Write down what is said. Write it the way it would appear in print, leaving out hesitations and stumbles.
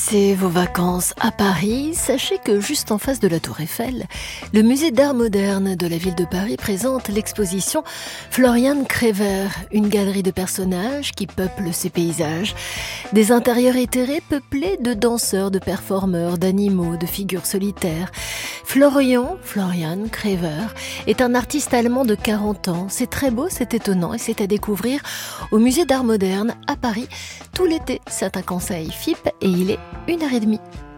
Passez vos vacances à Paris, sachez que juste en face de la Tour Eiffel, le musée d'art moderne de la ville de Paris présente l'exposition Florian Krever, une galerie de personnages qui peuplent ses paysages. Des intérieurs éthérés peuplés de danseurs, de performeurs, d'animaux, de figures solitaires. Florian Krever est un artiste allemand de 40 ans. C'est très beau, c'est étonnant et c'est à découvrir au musée d'art moderne à Paris tout l'été. C'est un conseil FIP et il est 1h30.